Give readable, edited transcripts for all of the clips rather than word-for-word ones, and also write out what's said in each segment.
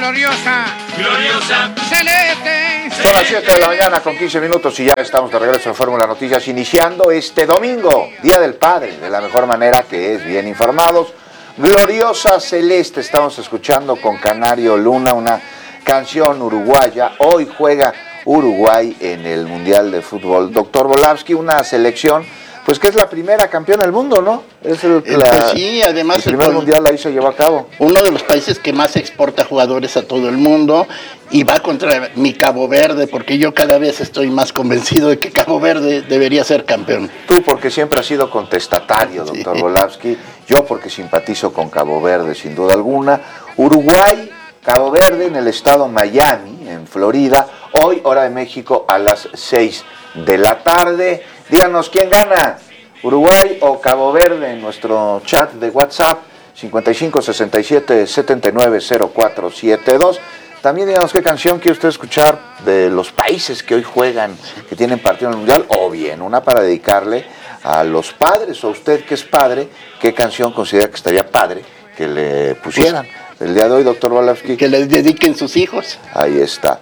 gloriosa, gloriosa, celeste. Son las 7 de la mañana con 15 minutos y ya estamos de regreso en Fórmula Noticias, iniciando este domingo, Día del Padre, de la mejor manera, que es bien informados. Gloriosa Celeste, estamos escuchando con Canario Luna, una canción uruguaya. Hoy juega Uruguay en el Mundial de Fútbol. Doctor Volavsky, una selección, pues que es la primera campeona del mundo, ¿no? Es sí, además el primer mundial ahí se llevó a cabo. Uno de los países que más exporta jugadores a todo el mundo y va contra mi Cabo Verde, porque yo cada vez estoy más convencido de que Cabo Verde debería ser campeón. Tú porque siempre has sido contestatario, doctor Sí. Volavsky. Yo porque simpatizo con Cabo Verde, sin duda alguna. Uruguay, Cabo Verde en el estado Miami, en Florida. Hoy, hora de México, a las 6 de la tarde. Díganos quién gana, Uruguay o Cabo Verde, en nuestro chat de WhatsApp, 55 67 79 04 72. También díganos qué canción quiere usted escuchar de los países que hoy juegan, que tienen partido en el Mundial, o bien una para dedicarle a los padres, o a usted que es padre, qué canción considera que estaría padre que le pusieran. El día de hoy, doctor Volavsky. Que les dediquen sus hijos. Ahí está.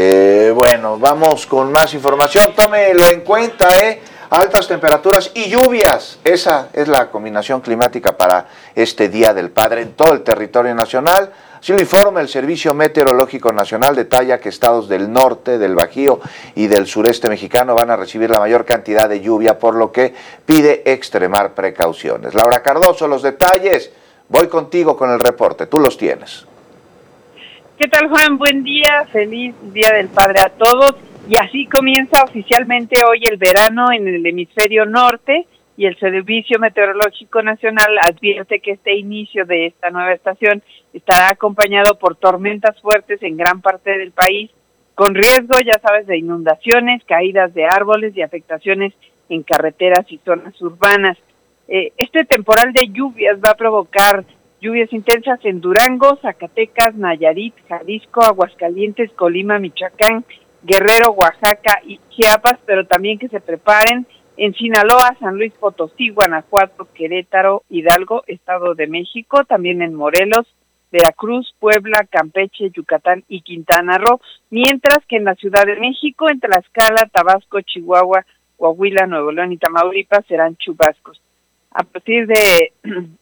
Bueno, vamos con más información. Tómelo en cuenta, altas temperaturas y lluvias. Esa es la combinación climática para este Día del Padre en todo el territorio nacional. Así lo informa el Servicio Meteorológico Nacional. Detalla que estados del norte, del Bajío y del sureste mexicano van a recibir la mayor cantidad de lluvia, por lo que pide extremar precauciones. Laura Cardoso, los detalles. Voy contigo con el reporte. Tú los tienes. ¿Qué tal, Juan? Buen día, feliz Día del Padre a todos. Y así comienza oficialmente hoy el verano en el hemisferio norte, y el Servicio Meteorológico Nacional advierte que este inicio de esta nueva estación estará acompañado por tormentas fuertes en gran parte del país, con riesgo, ya sabes, de inundaciones, caídas de árboles y afectaciones en carreteras y zonas urbanas. Este temporal de lluvias va a provocar lluvias intensas en Durango, Zacatecas, Nayarit, Jalisco, Aguascalientes, Colima, Michoacán, Guerrero, Oaxaca y Chiapas, pero también que se preparen en Sinaloa, San Luis Potosí, Guanajuato, Querétaro, Hidalgo, Estado de México, también en Morelos, Veracruz, Puebla, Campeche, Yucatán y Quintana Roo, mientras que en la Ciudad de México, en Tlaxcala, Tabasco, Chihuahua, Coahuila, Nuevo León y Tamaulipas serán chubascos. A partir de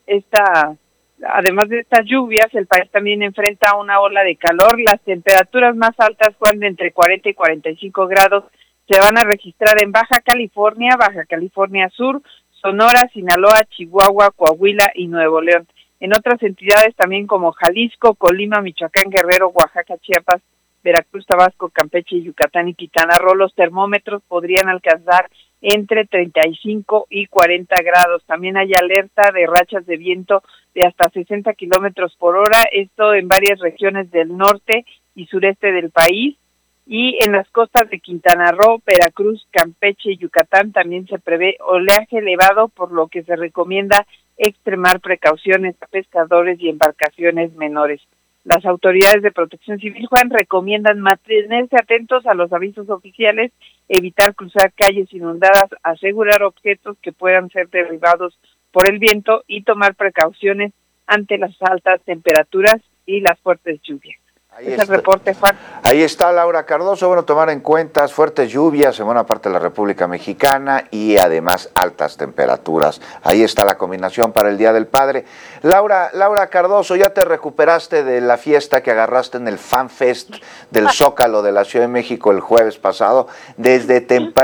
además de estas lluvias, el país también enfrenta una ola de calor. Las temperaturas más altas, Juan, de entre 40 y 45 grados, se van a registrar en Baja California Sur, Sonora, Sinaloa, Chihuahua, Coahuila y Nuevo León. En otras entidades también como Jalisco, Colima, Michoacán, Guerrero, Oaxaca, Chiapas, Veracruz, Tabasco, Campeche, Yucatán y Quintana Roo, los termómetros podrían alcanzar entre 35 y 40 grados. También hay alerta de rachas de viento de hasta 60 kilómetros por hora, esto en varias regiones del norte y sureste del país, y en las costas de Quintana Roo, Veracruz, Campeche y Yucatán también se prevé oleaje elevado, por lo que se recomienda extremar precauciones a pescadores y embarcaciones menores. Las autoridades de Protección Civil, Juan, recomiendan mantenerse atentos a los avisos oficiales, evitar cruzar calles inundadas, asegurar objetos que puedan ser derribados por el viento y tomar precauciones ante las altas temperaturas y las fuertes lluvias. Es el reporte, Juan. Ahí está Laura Cardoso. Bueno, tomar en cuenta fuertes lluvias en buena parte de la República Mexicana y además altas temperaturas. Ahí está la combinación para el Día del Padre. Laura Cardoso, ¿ya te recuperaste de la fiesta que agarraste en el Fan Fest del Zócalo de la Ciudad de México el jueves pasado? Desde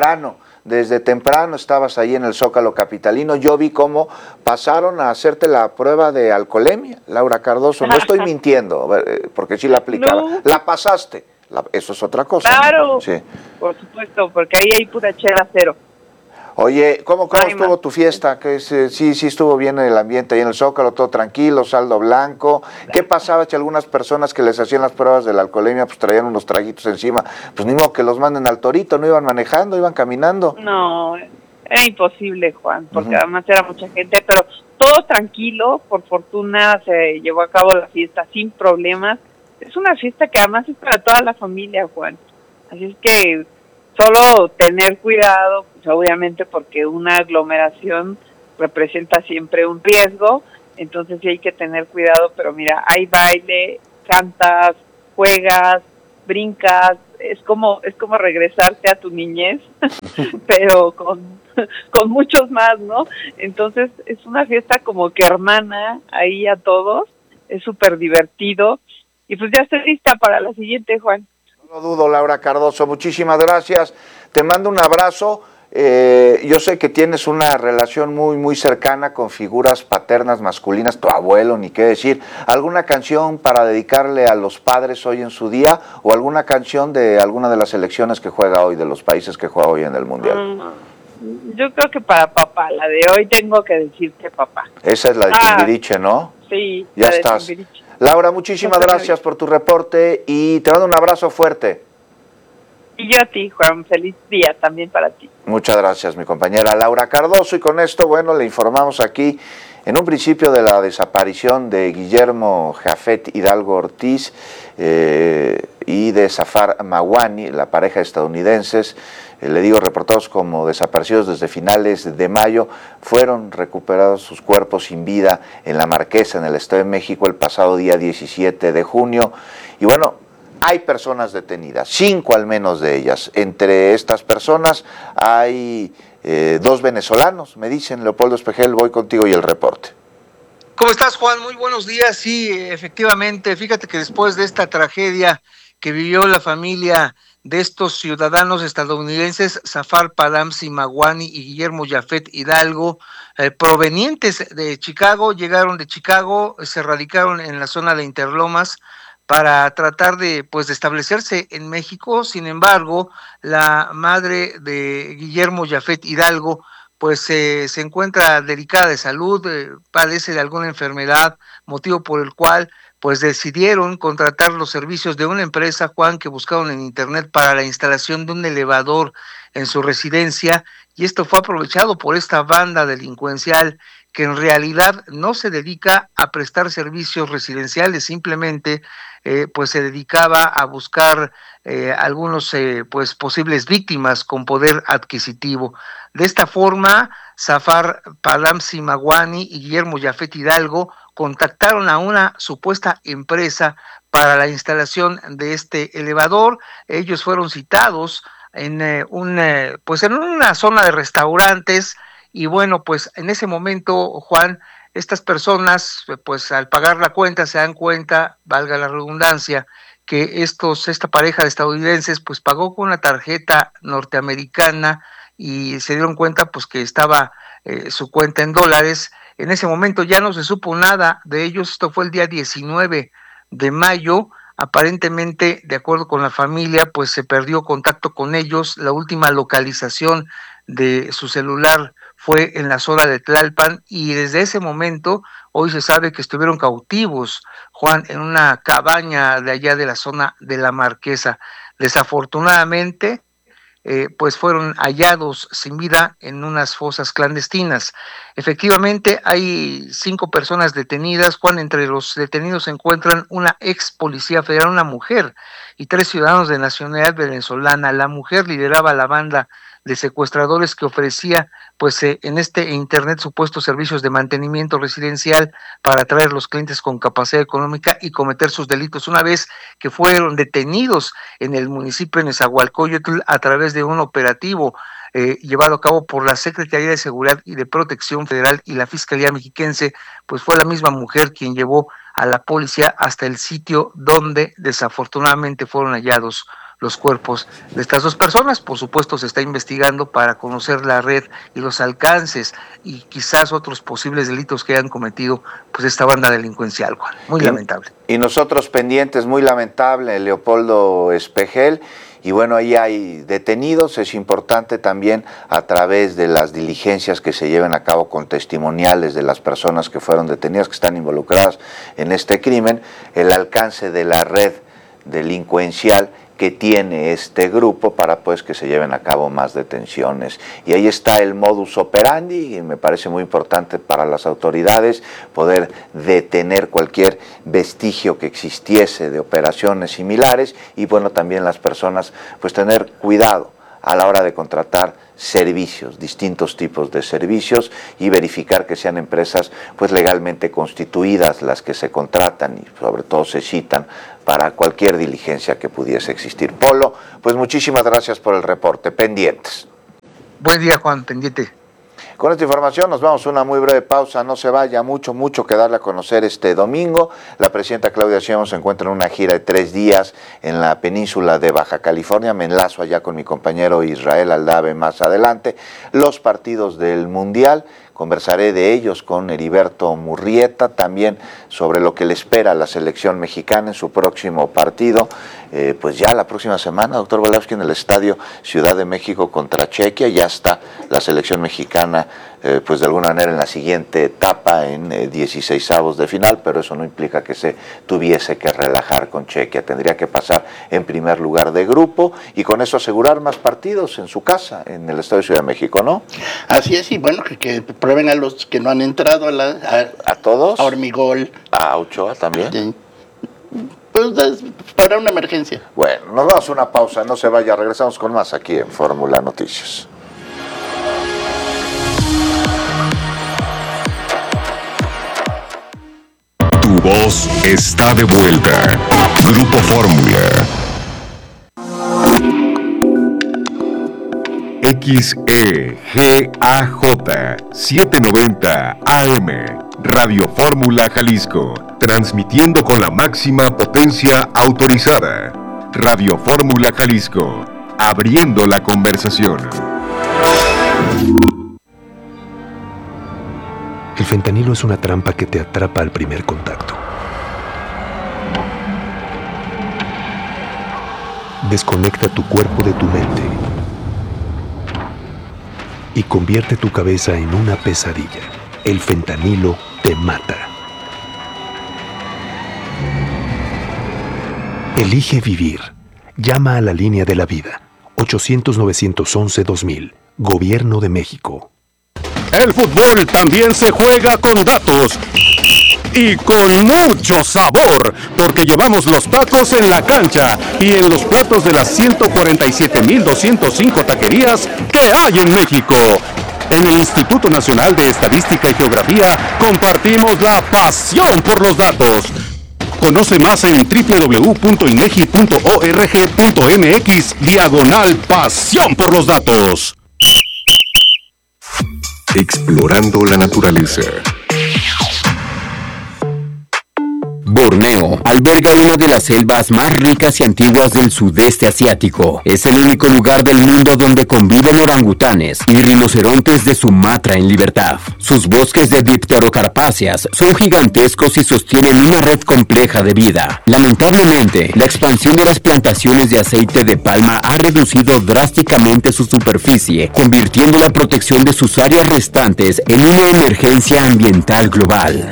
temprano estabas ahí en el Zócalo capitalino. Yo vi cómo pasaron a hacerte la prueba de alcoholemia, Laura Cardoso. No estoy mintiendo, porque sí la aplicaba. No. La pasaste, eso es otra cosa. Claro, ¿no? Sí. Por supuesto, porque ahí hay pura chela cero. Oye, ¿cómo estuvo tu fiesta? Que sí estuvo bien el ambiente ahí en el Zócalo, todo tranquilo, saldo blanco. ¿Qué pasaba si algunas personas que les hacían las pruebas de la alcoholemia pues traían unos traguitos encima? Pues ni modo que los manden al torito, no iban manejando, iban caminando. No, era imposible, Juan, porque además era mucha gente, pero todo tranquilo. Por fortuna se llevó a cabo la fiesta sin problemas. Es una fiesta que además es para toda la familia, Juan. Así es que solo tener cuidado, pues obviamente porque una aglomeración representa siempre un riesgo, entonces sí hay que tener cuidado, pero mira, hay baile, cantas, juegas, brincas, es como regresarte a tu niñez, pero con muchos más, ¿no? Entonces es una fiesta como que hermana ahí a todos, es súper divertido, y pues ya estoy lista para la siguiente, Juan. No lo dudo, Laura Cardoso, muchísimas gracias, te mando un abrazo. Yo sé que tienes una relación muy, muy cercana con figuras paternas masculinas, tu abuelo, ni qué decir. ¿Alguna canción para dedicarle a los padres hoy en su día o alguna canción de alguna de las selecciones que juega hoy, de los países que juega hoy en el Mundial? Yo creo que para papá, la de hoy tengo que decirte papá. Esa es la de Timbiriche, ¿no? Sí, ya estás. Laura, muchísimas gracias por tu reporte y te mando un abrazo fuerte. Y yo a ti, Juan, feliz día también para ti. Muchas gracias, mi compañera Laura Cardoso. Y con esto, bueno, le informamos aquí en un principio de la desaparición de Guillermo Jafet Hidalgo Ortiz y de Zafar Mawani, la pareja estadounidenses. Le digo, reportados como desaparecidos desde finales de mayo, fueron recuperados sus cuerpos sin vida en La Marquesa, en el Estado de México, el pasado día 17 de junio. Y bueno, hay personas detenidas, 5 al menos de ellas. Entre estas personas hay 2 venezolanos, me dicen. Leopoldo Espejel, voy contigo y el reporte. ¿Cómo estás, Juan? Muy buenos días. Sí, efectivamente, fíjate que después de esta tragedia que vivió la familia de estos ciudadanos estadounidenses, Zafar Palamsi Mawani y Guillermo Jafet Hidalgo, provenientes de Chicago, llegaron de Chicago, se radicaron en la zona de Interlomas para tratar de establecerse en México. Sin embargo, la madre de Guillermo Jafet Hidalgo se encuentra delicada de salud, padece de alguna enfermedad, motivo por el cual decidieron contratar los servicios de una empresa, Juan, que buscaron en internet para la instalación de un elevador en su residencia, y esto fue aprovechado por esta banda delincuencial que en realidad no se dedica a prestar servicios residenciales, simplemente se dedicaba a buscar algunos posibles víctimas con poder adquisitivo. De esta forma, Zafar Palamsi Mawani y Guillermo Jafet Hidalgo contactaron a una supuesta empresa para la instalación de este elevador. Ellos fueron citados en una zona de restaurantes, y bueno, pues en ese momento, Juan, estas personas, al pagar la cuenta, se dan cuenta, valga la redundancia, que esta pareja de estadounidenses, pagó con una tarjeta norteamericana, y se dieron cuenta, que estaba su cuenta en dólares. En ese momento ya no se supo nada de ellos. Esto fue el día 19 de mayo. Aparentemente, de acuerdo con la familia, se perdió contacto con ellos. La última localización de su celular fue en la zona de Tlalpan, y desde ese momento hoy se sabe que estuvieron cautivos, Juan, en una cabaña de allá de la zona de La Marquesa. Desafortunadamente, fueron hallados sin vida en unas fosas clandestinas. Efectivamente, hay 5 personas detenidas, Juan. Entre los detenidos se encuentran una ex policía federal, una mujer, y 3 ciudadanos de nacionalidad venezolana. La mujer lideraba la banda de secuestradores que ofrecía en este internet supuestos servicios de mantenimiento residencial para atraer los clientes con capacidad económica y cometer sus delitos. Una vez que fueron detenidos en el municipio de Nezahualcóyotl a través de un operativo llevado a cabo por la Secretaría de Seguridad y de Protección Federal y la Fiscalía Mexiquense, fue la misma mujer quien llevó a la policía hasta el sitio donde desafortunadamente fueron hallados los cuerpos de estas 2 personas. Por supuesto, se está investigando para conocer la red y los alcances y quizás otros posibles delitos que hayan cometido esta banda delincuencial, Juan. Muy lamentable. Y nosotros pendientes, muy lamentable, Leopoldo Espejel. Y bueno, ahí hay detenidos. Es importante también, a través de las diligencias que se lleven a cabo con testimoniales de las personas que fueron detenidas, que están involucradas en este crimen, el alcance de la red delincuencial que tiene este grupo para que se lleven a cabo más detenciones. Y ahí está el modus operandi, y me parece muy importante para las autoridades poder detener cualquier vestigio que existiese de operaciones similares, y bueno, también las personas tener cuidado a la hora de contratar servicios, distintos tipos de servicios, y verificar que sean empresas pues legalmente constituidas las que se contratan y sobre todo se citan para cualquier diligencia que pudiese existir. Polo, pues muchísimas gracias por el reporte. Pendientes. Buen día, Juan, pendiente. Con esta información nos vamos a una muy breve pausa, no se vaya, mucho que darle a conocer este domingo. La presidenta Claudia Sheinbaum se encuentra en una gira de 3 días en la península de Baja California. Me enlazo allá con mi compañero Israel Aldave más adelante. Los partidos del Mundial, conversaré de ellos con Heriberto Murrieta, también sobre lo que le espera a la selección mexicana en su próximo partido, pues ya la próxima semana, doctor Volowski, en el Estadio Ciudad de México contra Chequia. Ya está la selección mexicana pues de alguna manera en la siguiente etapa, en 16avos de final, pero eso no implica que se tuviese que relajar con Chequia. Tendría que pasar en primer lugar de grupo y con eso asegurar más partidos en su casa, en el Estadio Ciudad de México, ¿no? Así es, y bueno, que prueben a los que no han entrado a todos, a Hormigol, a Ochoa también. Sí. Pues para una emergencia. Bueno, nos vamos a una pausa, no se vaya, regresamos con más aquí en Fórmula Noticias. Tu voz está de vuelta. Grupo Fórmula. XEGAJ 790 AM, Radio Fórmula Jalisco, transmitiendo con la máxima potencia autorizada. Radio Fórmula Jalisco, abriendo la conversación. El fentanilo es una trampa que te atrapa al primer contacto. Desconecta tu cuerpo de tu mente y convierte tu cabeza en una pesadilla. El fentanilo te mata. Elige vivir. Llama a la línea de la vida. 800-911-2000. Gobierno de México. El fútbol también se juega con datos y con mucho sabor, porque llevamos los tacos en la cancha y en los platos de las 147.205 taquerías que hay en México. En el Instituto Nacional de Estadística y Geografía compartimos la pasión por los datos. Conoce más en www.inegi.org.mx/pasión por los datos. Explorando la naturaleza. Borneo alberga una de las selvas más ricas y antiguas del sudeste asiático. Es el único lugar del mundo donde conviven orangutanes y rinocerontes de Sumatra en libertad. Sus bosques de dipterocarpáceas son gigantescos y sostienen una red compleja de vida. Lamentablemente, la expansión de las plantaciones de aceite de palma ha reducido drásticamente su superficie, convirtiendo la protección de sus áreas restantes en una emergencia ambiental global.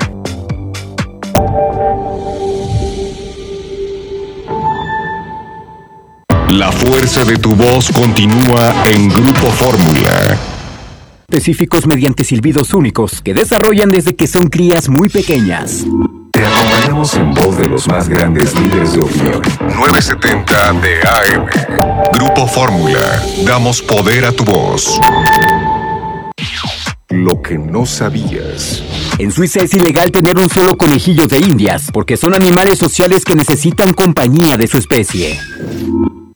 La fuerza de tu voz continúa en Grupo Fórmula. Específicos mediante silbidos únicos que desarrollan desde que son crías muy pequeñas. Te acompañamos en voz de los más grandes líderes de opinión. 970 de AM. Grupo Fórmula. Damos poder a tu voz. Lo que no sabías. En Suiza es ilegal tener un solo conejillo de Indias, porque son animales sociales que necesitan compañía de su especie.